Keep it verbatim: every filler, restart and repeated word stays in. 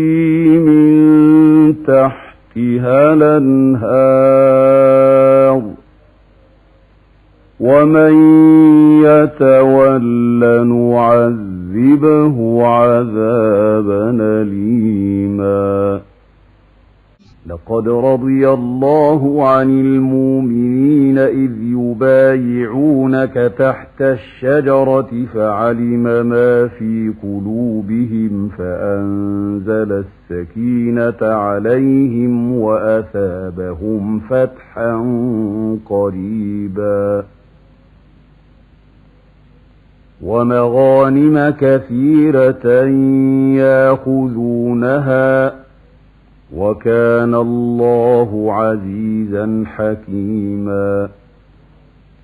من تحتها الأنهار ومن يتول نعذبه عذابا أليما لقد رضي الله عن المؤمنين إذ يبايعونك تحت الشجرة فعلم ما في قلوبهم فأنزل السكينة عليهم وأثابهم فتحا قريبا ومغانم كثيرة يأخذونها وكان الله عزيزا حكيما